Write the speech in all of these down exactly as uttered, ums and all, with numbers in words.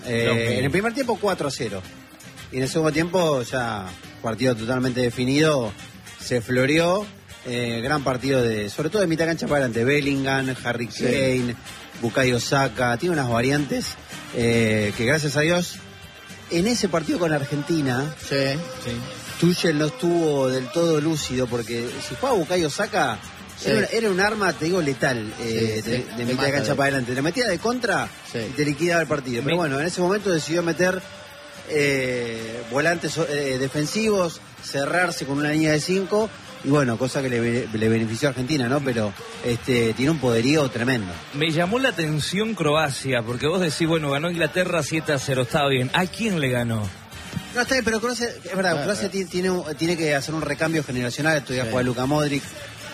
Eh, en el primer tiempo cuatro a cero. Y en el segundo tiempo ya partido totalmente definido. Se floreó. Eh, gran partido de, sobre todo de mitad cancha para adelante. Bellingham, Harry Kane, sí. Bukayo Saka. Tiene unas variantes eh, que gracias a Dios en ese partido con Argentina. Sí, sí. Tuchel no estuvo del todo lúcido porque si jugaba Bukayo Saka sí. era, era un arma, te digo, letal eh, sí, de, de, de mitad de cancha de... para adelante. Te metía de contra sí. y te liquidaba el partido. Pero bueno, en ese momento decidió meter eh, volantes eh, defensivos, cerrarse con una línea de cinco y bueno, cosa que le, le benefició a Argentina, ¿no? Pero este tiene un poderío tremendo. Me llamó la atención Croacia, porque vos decís, bueno, ganó Inglaterra siete a cero, estaba bien. ¿A quién le ganó? No, está bien, pero Croacia, es verdad, ah, Croacia ah. tiene, tiene que hacer un recambio generacional. Todavía sí. juega Luka Modric,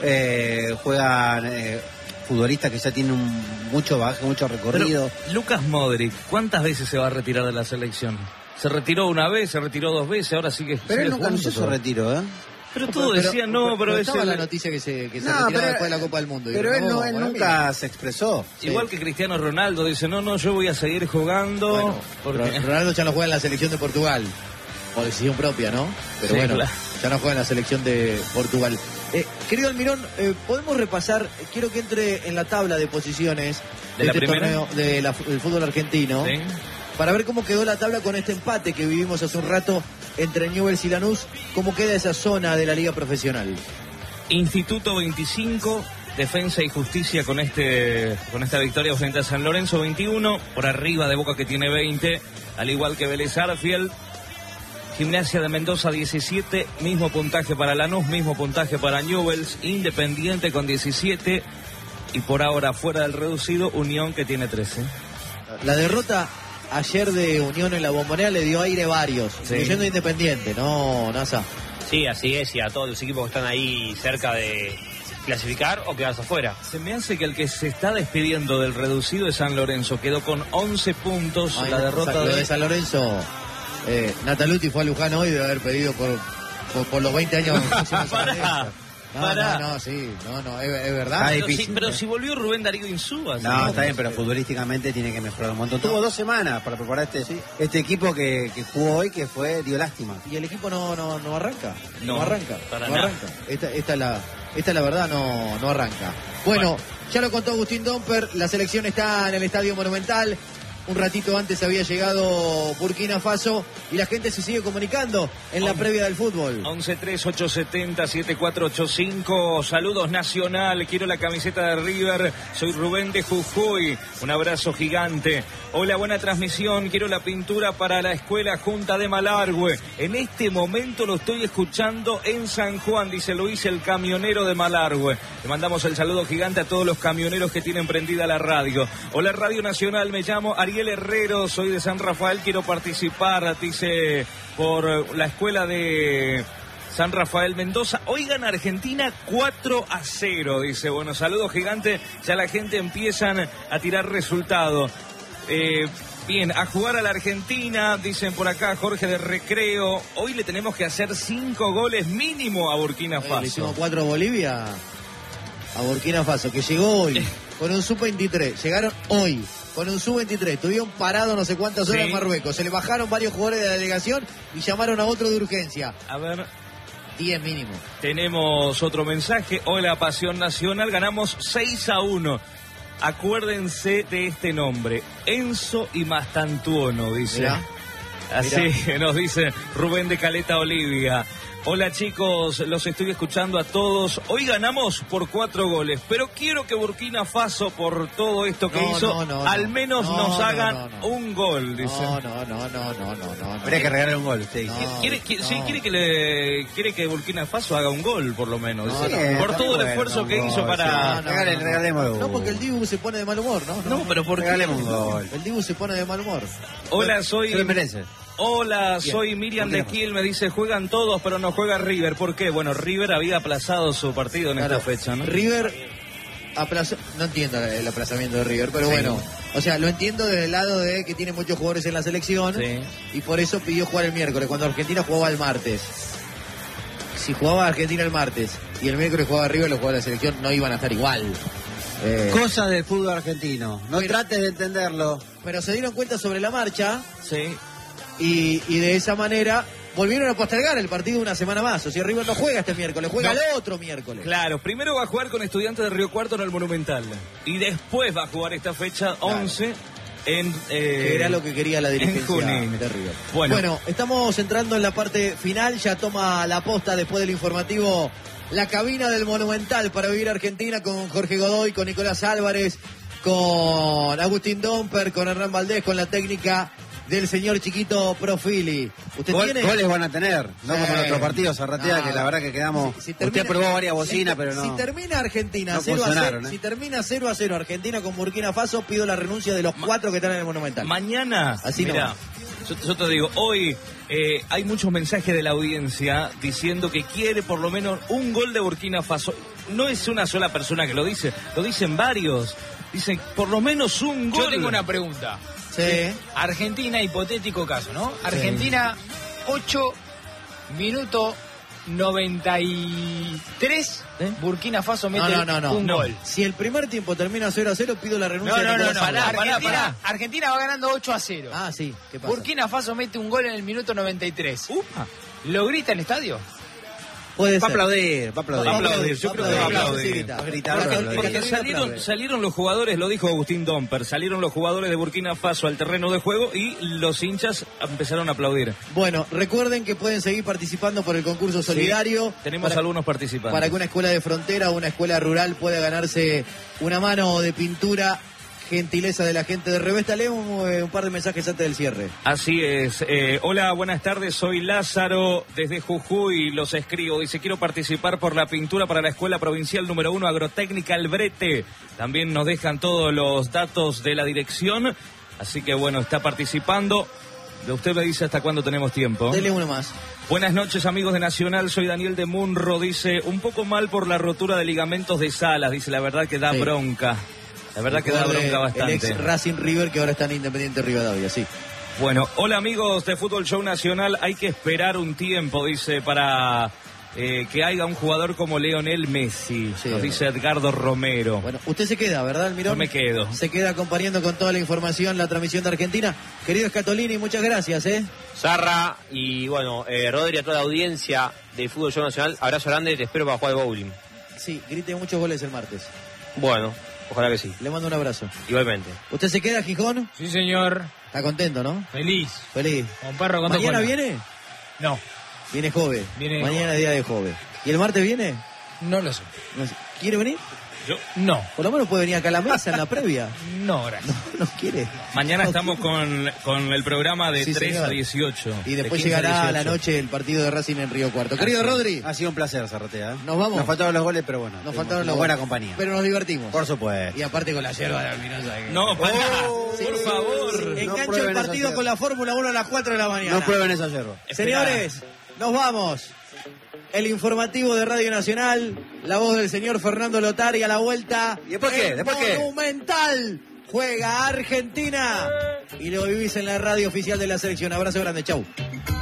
eh, juegan eh, futbolistas que ya tienen un, mucho bagaje, mucho recorrido. Pero, Lucas Modric, ¿cuántas veces se va a retirar de la selección? Se retiró una vez, se retiró dos veces, ahora sigue. Pero él nunca anunció su retiro, ¿eh? Pero todo decía no, pero, pero es estaba el... la noticia que se, que se no, retiraba pero, después de la Copa del Mundo. Pero él, no, él nunca se expresó. Igual sí. que Cristiano Ronaldo dice, no, no, yo voy a seguir jugando. Bueno, porque... Ronaldo ya no juega en la selección de Portugal, por decisión propia, ¿no? Pero sí, bueno, claro. ya no juega en la selección de Portugal. Eh, querido Almirón, eh, podemos repasar, quiero que entre en la tabla de posiciones de, de la este primera? torneo de la, del fútbol argentino. Sí. Para ver cómo quedó la tabla con este empate que vivimos hace un rato entre Newell's y Lanús, cómo queda esa zona de la liga profesional. Instituto veinticinco, Defensa y Justicia con este con esta victoria frente a San Lorenzo veintiuno, por arriba de Boca que tiene veinte, al igual que Vélez Arfield. Gimnasia de Mendoza diecisiete, mismo puntaje para Lanús, mismo puntaje para Newell's, Independiente con diecisiete y por ahora fuera del reducido Unión que tiene trece. La derrota ayer de Unión en la Bombonera le dio aire a varios, sí. incluyendo Independiente, ¿no, Nasa? Sí, así es, y a todos los equipos que están ahí cerca de clasificar o quedarse afuera. Se me hace que el que se está despidiendo del reducido es San Lorenzo, quedó con once puntos. Ay, la derrota lo de... de San Lorenzo. eh, Nataluti fue a Luján hoy, debe haber pedido por, por, por los veinte años. Pará. No, no, no, sí, no, no, es, es verdad. Pero, sí, pero si volvió Rubén Darío Insúa. No, no, está bien, pero futbolísticamente tiene que mejorar un montón. No. Tuvo dos semanas para preparar este, sí. este equipo que, que jugó hoy, que fue, dio lástima. Y el equipo no, no, no arranca, no, no arranca, para no nada. arranca. Esta, esta es la, esta es la verdad, no, no arranca. Bueno, bueno, ya lo contó Agustín Domper, la selección está en el Estadio Monumental. Un ratito antes había llegado Burkina Faso y la gente se sigue comunicando en la previa del fútbol. once tres ocho siete cero siete cuatro ocho cinco. Saludos Nacional, quiero la camiseta de River. Soy Rubén de Jujuy. Un abrazo gigante. Hola, buena transmisión. Quiero la pintura para la Escuela Junta de Malargüe. En este momento lo estoy escuchando en San Juan, dice Luis, el camionero de Malargüe. Le mandamos el saludo gigante a todos los camioneros que tienen prendida la radio. Hola, Radio Nacional, me llamo Ariel Herrero, soy de San Rafael, quiero participar, dice, por la escuela de San Rafael Mendoza. Hoy gana Argentina cuatro a cero, dice. Bueno, saludos gigante, ya la gente empiezan a tirar resultados. Eh, bien, a jugar a la Argentina, dicen por acá Jorge de Recreo. Hoy le tenemos que hacer cinco goles mínimo a Burkina Faso. Le hicimos cuatro a Bolivia, a Burkina Faso, que llegó hoy con un sub veintitrés. Llegaron hoy con un sub veintitrés. Estuvieron parados no sé cuántas horas sí. en Marruecos. Se le bajaron varios jugadores de la delegación y llamaron a otro de urgencia. A ver... diez mínimo. Tenemos otro mensaje. Hola, Pasión Nacional. Ganamos seis a uno. Acuérdense de este nombre. Enzo y Mastantuono, dice. Mirá. Así Mirá. Nos dice Rubén de Caleta Olivia. Hola chicos, los estoy escuchando a todos. Hoy ganamos por cuatro goles, pero quiero que Burkina Faso, por todo esto que no, no, hizo, no, al no, menos no, nos no, hagan no, no. un gol, dice. No, no, no, no, no, no, no. Habría que regalar un gol, usted dice. No, ¿Quiere, quiere, no. Sí, quiere que le quiere que Burkina Faso haga un gol, por lo menos. No, sí, no, por no, todo no, el esfuerzo no, que no, hizo no, para... No, no, Regale, no, regalemos. No, porque el Dibu se pone de mal humor, ¿no? No, no pero ¿por qué? Regalemos un gol. El Dibu se pone de mal humor. Hola, soy... Se lo merece. Hola, soy Miriam de Kiel, me dice, juegan todos, pero no juega River. ¿Por qué? Bueno, River había aplazado su partido en claro, esta fecha, ¿no? River aplazó, no entiendo el aplazamiento de River, pero sí. bueno, o sea, lo entiendo desde el lado de que tiene muchos jugadores en la selección sí. y por eso pidió jugar el miércoles, cuando Argentina jugaba el martes. Si jugaba Argentina el martes y el miércoles jugaba River, los jugadores de la selección no iban a estar igual. Eh... Cosas del fútbol argentino. No bueno, trates de entenderlo. pero se dieron cuenta sobre la marcha. Sí. Y, y de esa manera volvieron a postergar el partido una semana más. O sea, River no juega este miércoles, juega no. el otro miércoles. Claro, primero va a jugar con Estudiantes de Río Cuarto en el Monumental. Y después va a jugar esta fecha once claro. en... Eh, que era lo que quería la dirigencia de River. Bueno. bueno, estamos entrando en la parte final. Ya toma la posta después del informativo la cabina del Monumental para vivir Argentina con Jorge Godoy, con Nicolás Álvarez, con Agustín Domper, con Hernán Valdés, con la técnica del señor Chiquito Profili. ¿Usted Gol, tiene? Goles van a tener, no sí. como nuestros partidos, Arratea, no. que la verdad que quedamos... Si, si termina, usted probó varias bocinas, si, pero no... Si termina Argentina no cero a cero, ¿eh? si termina cero a cero Argentina con Burkina Faso, pido la renuncia de los cuatro que están en el Monumental. Mañana, así mirá, no. yo, yo te digo, hoy eh, hay muchos mensajes de la audiencia diciendo que quiere por lo menos un gol de Burkina Faso. No es una sola persona que lo dice, lo dicen varios. Dicen, por lo menos un gol. Yo tengo una pregunta. Sí. Argentina, hipotético caso, ¿no? Argentina, sí. ocho minutos noventa y tres. ¿Eh? Burkina Faso mete no, no, no, un no. gol. Si el primer tiempo termina cero a cero, pido la renuncia. No, no, de no, no. Pará, Argentina, pará, pará. Argentina va ganando ocho a cero. Ah, sí. ¿Qué pasa? Burkina Faso mete un gol en el minuto noventa y tres. Upa. ¿Lo grita el estadio? Puede va ser. a aplaudir, va a aplaudir. Va a aplaudir, yo creo que va a aplaudir. Va a gritar, porque, aplaudir. porque salieron, salieron los jugadores, lo dijo Agustín Domper, salieron los jugadores de Burkina Faso al terreno de juego y los hinchas empezaron a aplaudir. Bueno, recuerden que pueden seguir participando por el concurso solidario. Sí, tenemos para, algunos participantes. Para que una escuela de frontera o una escuela rural pueda ganarse una mano de pintura. Gentileza de la gente de Revesta. Leemos un, un par de mensajes antes del cierre. Así es. Eh, hola, buenas tardes. Soy Lázaro desde Jujuy. Los escribo. Dice, quiero participar por la pintura para la Escuela Provincial número uno Agrotécnica El Brete. También nos dejan todos los datos de la dirección. Así que bueno, está participando. Usted me dice hasta cuándo tenemos tiempo. Dele uno más. Buenas noches, amigos de Nacional. Soy Daniel de Munro. Dice, un poco mal por la rotura de ligamentos de Salas. Dice, la verdad que da sí. bronca. La verdad que da bronca bastante. El ex Racing River que ahora está en Independiente Rivadavia, sí. Bueno, hola amigos de Fútbol Show Nacional. Hay que esperar un tiempo, dice, para eh, que haya un jugador como Lionel Messi. Sí, nos dice Edgardo Romero. Bueno, usted se queda, ¿verdad, Almirón? Yo me quedo. Se queda acompañando con toda la información la transmisión de Argentina. Querido Escatolini, muchas gracias, ¿eh? Zarra y bueno, eh, Rodri, a toda la audiencia de Fútbol Show Nacional. Abrazo grande, te espero para jugar al bowling. Sí, grite muchos goles el martes. Bueno. Ojalá que sí. Le mando un abrazo. Igualmente. ¿Usted se queda, Gijón? Sí, señor. Está contento, ¿no? Feliz. Feliz. Con perro con ¿Mañana viene? No. Viene Jove. Viene Mañana es día de Jove. ¿Y el martes viene? No lo sé. No sé. ¿Quiere venir? Yo. No. Por lo menos puede venir acá a la mesa en la previa. No, gracias. No, no quiere. Mañana no estamos con, con el programa de sí, tres señor. a dieciocho. Y después llegará a la noche el partido de Racing en Río Cuarto. Querido Así. Rodri. Ha sido un placer, Zarratea. ¿eh? Nos vamos. Nos faltaron los goles, pero bueno. Nos faltaron los buena goles. compañía. Pero nos divertimos. Por supuesto. Y aparte con la yerba de Almirón. No, pará. Oh, sí, por favor. Sí. No Engancho el partido con la Fórmula uno a las cuatro de la mañana. No prueben esa yerba. Señores, nos vamos. El informativo de Radio Nacional, la voz del señor Fernando Lotari a la vuelta. ¿Y después qué? ¿Después qué? Monumental. Juega Argentina. Y lo vivís en la radio oficial de la selección. Abrazo grande, chau.